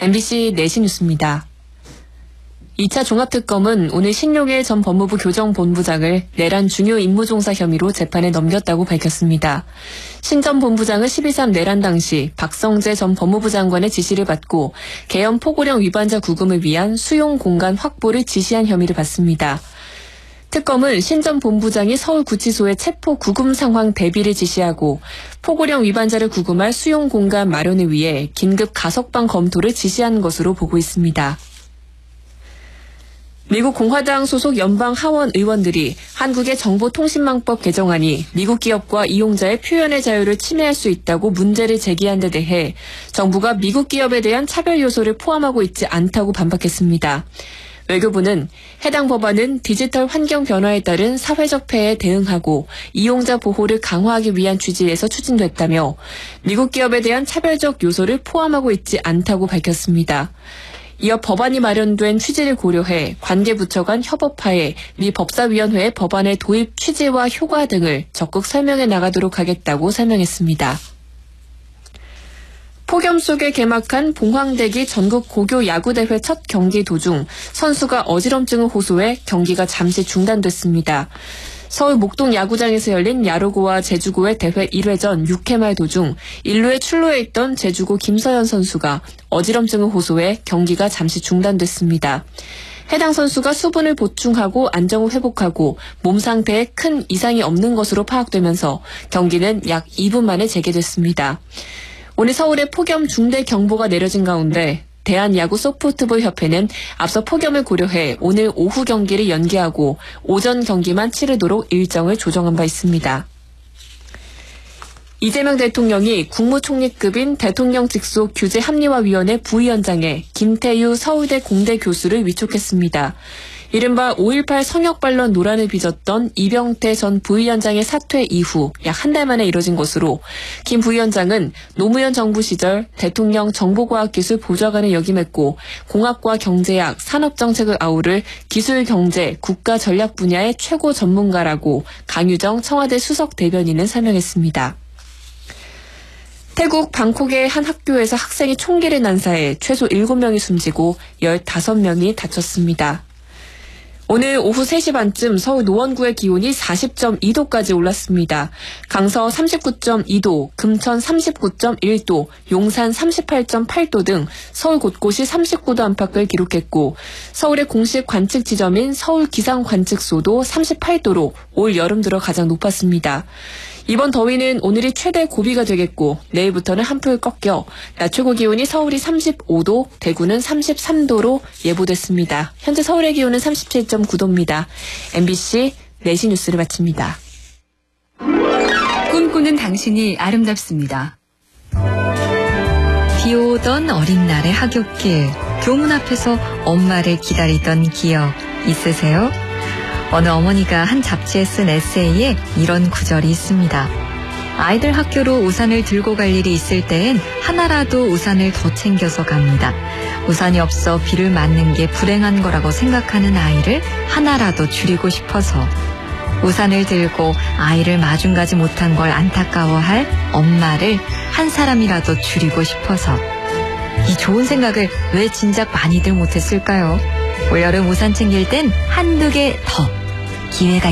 MBC 4시 뉴스입니다. 2차 종합특검은 오늘 신용일 전 법무부 교정본부장을 내란 중요 임무종사 혐의로 재판에 넘겼다고 밝혔습니다. 신 전 본부장은 12.3 내란 당시 박성재 전 법무부 장관의 지시를 받고 계엄 포고령 위반자 구금을 위한 수용 공간 확보를 지시한 혐의를 받습니다. 특검은 신 전 본부장이 서울구치소의 체포 구금 상황 대비를 지시하고 포고령 위반자를 구금할 수용 공간 마련을 위해 긴급 가석방 검토를 지시한 것으로 보고 있습니다. 미국 공화당 소속 연방 하원 의원들이 한국의 정보통신망법 개정안이 미국 기업과 이용자의 표현의 자유를 침해할 수 있다고 문제를 제기한 데 대해 정부가 미국 기업에 대한 차별 요소를 포함하고 있지 않다고 반박했습니다. 외교부는 해당 법안은 디지털 환경 변화에 따른 사회적 폐해에 대응하고 이용자 보호를 강화하기 위한 취지에서 추진됐다며 미국 기업에 대한 차별적 요소를 포함하고 있지 않다고 밝혔습니다. 이어 법안이 마련된 취지를 고려해 관계부처 간 협업하에 미 법사위원회의 법안의 도입 취지와 효과 등을 적극 설명해 나가도록 하겠다고 설명했습니다. 폭염 속에 개막한 봉황대기 전국 고교 야구대회 첫 경기 도중 선수가 어지럼증을 호소해 경기가 잠시 중단됐습니다. 서울 목동 야구장에서 열린 야로고와 제주고의 대회 1회전 6회 말 도중 1루에 출루해 있던 제주고 김서현 선수가 어지럼증을 호소해 경기가 잠시 중단됐습니다. 해당 선수가 수분을 보충하고 안정을 회복하고 몸 상태에 큰 이상이 없는 것으로 파악되면서 경기는 약 2분 만에 재개됐습니다. 오늘 서울에 폭염 중대 경보가 내려진 가운데 대한야구 소프트볼 협회는 앞서 폭염을 고려해 오늘 오후 경기를 연기하고 오전 경기만 치르도록 일정을 조정한 바 있습니다. 이재명 대통령이 국무총리급인 대통령 직속 규제합리화위원회 부위원장에 김태유 서울대 공대 교수를 위촉했습니다. 이른바 5.18 성역반론 논란을 빚었던 이병태 전 부위원장의 사퇴 이후 약 한 달 만에 이뤄진 것으로 김 부위원장은 노무현 정부 시절 대통령 정보과학기술보좌관을 역임했고 공학과 경제학, 산업정책을 아우를 기술경제, 국가전략 분야의 최고 전문가라고 강유정 청와대 수석 대변인은 설명했습니다. 태국 방콕의 한 학교에서 학생이 총기를 난사해 최소 7명이 숨지고 15명이 다쳤습니다. 오늘 오후 3시 반쯤 서울 노원구의 기온이 40.2도까지 올랐습니다. 강서 39.2도, 금천 39.1도, 용산 38.8도 등 서울 곳곳이 39도 안팎을 기록했고 서울의 공식 관측 지점인 서울 기상관측소도 38도로 올 여름 들어 가장 높았습니다. 이번 더위는 오늘이 최대 고비가 되겠고 내일부터는 한풀 꺾여 낮 최고 기온이 서울이 35도, 대구는 33도로 예보됐습니다. 현재 서울의 기온은 37.9도입니다. MBC 4시 뉴스를 마칩니다. 꿈꾸는 당신이 아름답습니다. 비 오던 어린 날의 하굣길, 교문 앞에서 엄마를 기다리던 기억 있으세요? 어느 어머니가 한 잡지에 쓴 에세이에 이런 구절이 있습니다. 아이들 학교로 우산을 들고 갈 일이 있을 때엔 하나라도 우산을 더 챙겨서 갑니다. 우산이 없어 비를 맞는 게 불행한 거라고 생각하는 아이를 하나라도 줄이고 싶어서. 우산을 들고 아이를 마중 가지 못한 걸 안타까워할 엄마를 한 사람이라도 줄이고 싶어서. 이 좋은 생각을 왜 진작 많이들 못했을까요? 올여름 우산 챙길 땐 한두 개 더 기회가